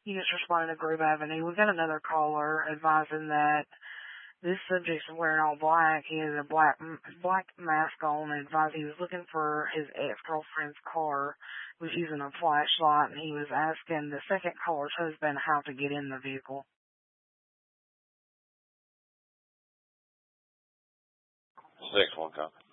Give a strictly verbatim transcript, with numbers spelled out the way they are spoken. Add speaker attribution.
Speaker 1: Units responding to Grove Avenue. We've got another caller advising that this subject's wearing all black. He has a black black mask on and advised he was looking for his ex-girlfriend's car, was using a flashlight, and he was asking the second caller's husband how to get in the vehicle.
Speaker 2: Six one copy.